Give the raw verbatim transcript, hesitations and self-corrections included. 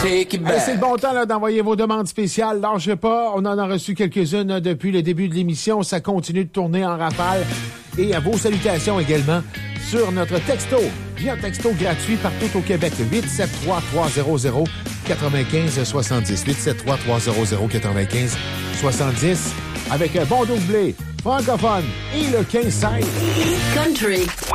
take it back. Hey, c'est le bon temps là, d'envoyer vos demandes spéciales. Lâchez pas, on en a reçu quelques-unes depuis le début de l'émission. Ça continue de tourner en rafale. Et à vos salutations également sur notre texto. Via texto gratuit partout au Québec. huit sept trois, trois zéro zéro, neuf cinq sept zéro. huit sept trois, trois zéro zéro, neuf cinq sept zéro. Avec un bon doublé francophone et le quinze seize. Country.